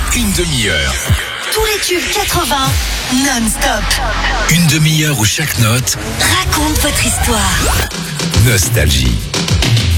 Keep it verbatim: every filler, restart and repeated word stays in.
une demi-heure. Tous les tubes quatre-vingts, non-stop. Une demi-heure où chaque note raconte votre histoire. Nostalgie.